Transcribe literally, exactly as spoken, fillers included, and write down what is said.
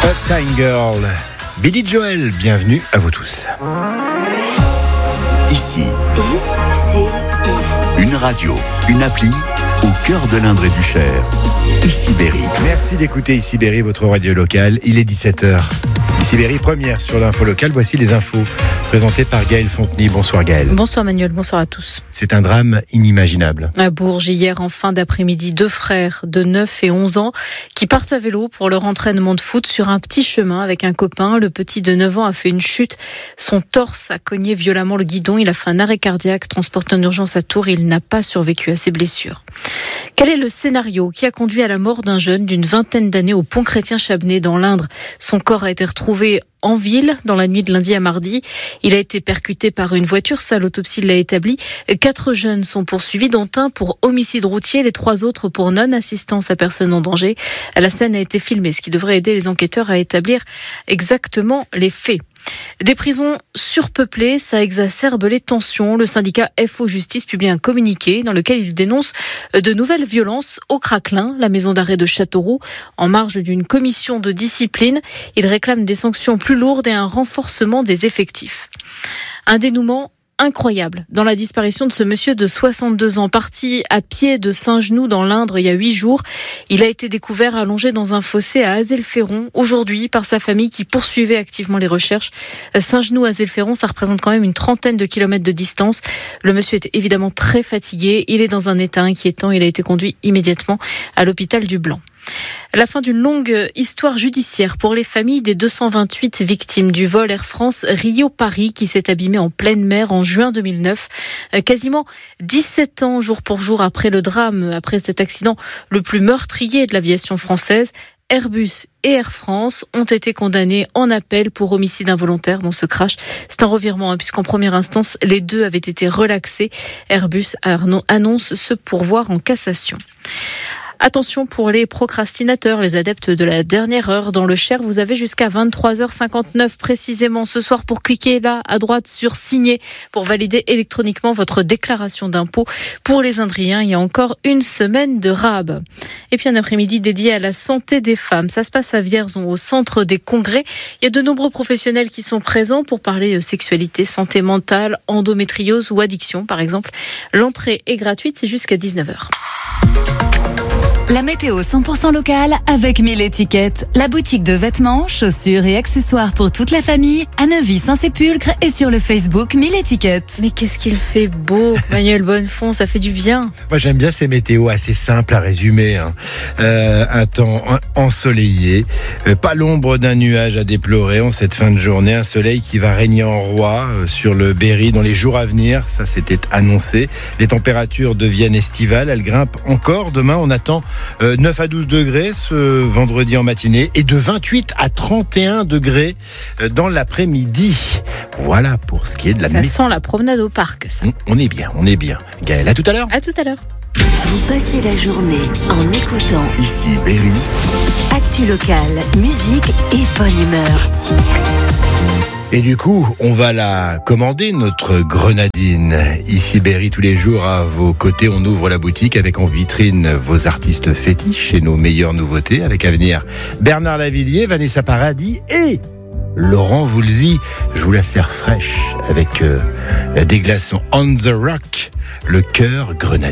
Uptime Girl, Billy Joel, bienvenue à vous tous. Ici, I C I. une radio, une appli au cœur de l'Indre et du Cher. Ici Berry. Merci d'écouter Ici Berry, votre radio locale. Il est dix-sept heures. Ici Berry, première sur l'info locale. Voici les infos présentées par Gaëlle Fontenay. Bonsoir Gaëlle. Bonsoir Manuel, bonsoir à tous. C'est un drame inimaginable. À Bourges, hier en fin d'après-midi, deux frères de neuf et onze ans qui partent à vélo pour leur entraînement de foot sur un petit chemin avec un copain. Le petit de neuf ans a fait une chute. Son torse a cogné violemment le guidon. Il a fait un arrêt cardiaque, transporté en urgence à Tours. Il n'a pas survécu à ses blessures. Quel est le scénario qui a conduit à la mort d'un jeune d'une vingtaine d'années au pont Chrétien-Chabenay dans l'Indre? Son corps a été retrouvé en ville dans la nuit de lundi à mardi. Il a été percuté par une voiture, ça l'autopsie l'a établi. Quatre jeunes sont poursuivis, dont un pour homicide routier, les trois autres pour non-assistance à personne en danger. La scène a été filmée, ce qui devrait aider les enquêteurs à établir exactement les faits. Des prisons surpeuplées, ça exacerbe les tensions. Le syndicat F O Justice publie un communiqué dans lequel il dénonce de nouvelles violences au Craquelin, la maison d'arrêt de Châteauroux, en marge d'une commission de discipline. Il réclame des sanctions plus lourdes et un renforcement des effectifs. Un dénouement incroyable dans la disparition de ce monsieur de soixante-deux ans, parti à pied de Saint-Genoux dans l'Indre il y a huit jours. Il a été découvert allongé dans un fossé à Azelferron aujourd'hui par sa famille qui poursuivait activement les recherches. Saint-Genoux-Azelferron, ça représente quand même une trentaine de kilomètres de distance. Le monsieur est évidemment très fatigué. Il est dans un état inquiétant. Il a été conduit immédiatement à l'hôpital du Blanc. La fin d'une longue histoire judiciaire pour les familles des deux cent vingt-huit victimes du vol Air France Rio-Paris qui s'est abîmé en pleine mer en juin deux mille neuf. Quasiment dix-sept ans jour pour jour après le drame, après cet accident le plus meurtrier de l'aviation française, Airbus et Air France ont été condamnés en appel pour homicide involontaire dans ce crash. C'est un revirement, hein, puisqu'en première instance, les deux avaient été relaxés. Airbus annonce se pourvoir en cassation. Attention pour les procrastinateurs, les adeptes de la dernière heure dans le Cher. Vous avez jusqu'à vingt-trois heures cinquante-neuf précisément ce soir pour cliquer là à droite sur signer pour valider électroniquement votre déclaration d'impôt. Pour les Indriens, il y a encore une semaine de rab. Et puis un après-midi dédié à la santé des femmes. Ça se passe à Vierzon, au centre des congrès. Il y a de nombreux professionnels qui sont présents pour parler sexualité, santé mentale, endométriose ou addiction par exemple. L'entrée est gratuite, c'est jusqu'à dix-neuf heures. La météo cent pour cent locale avec mille étiquettes. La boutique de vêtements, chaussures et accessoires pour toute la famille à Neuvy-Saint-Sépulcre et sur le Facebook mille étiquettes. Mais qu'est-ce qu'il fait beau, Manuel Bonnefond, ça fait du bien. Moi j'aime bien ces météos assez simples à résumer. Hein. Euh, un temps ensoleillé, euh, pas l'ombre d'un nuage à déplorer en cette fin de journée. Un soleil qui va régner en roi euh, sur le Berry dans les jours à venir. Ça c'était annoncé. Les températures deviennent estivales, elles grimpent encore. Demain on attend Euh, neuf à douze degrés ce vendredi en matinée et de vingt-huit à trente et un degrés dans l'après-midi. Voilà pour ce qui est de la Ça mé- sent la promenade au parc, ça. On est bien, on est bien. Gaëlle, à tout à l'heure. À tout à l'heure. Vous passez la journée en écoutant Ici Berry. Actu locale, musique et bonne humeur. Ici. Et du coup, on va la commander, notre grenadine. Ici Berry, tous les jours à vos côtés, on ouvre la boutique avec en vitrine vos artistes fétiches et nos meilleures nouveautés. Avec à venir Bernard Lavilliers, Vanessa Paradis et Laurent Voulzy. Je vous la sers fraîche avec euh, des glaçons on the rock, le cœur grenadine.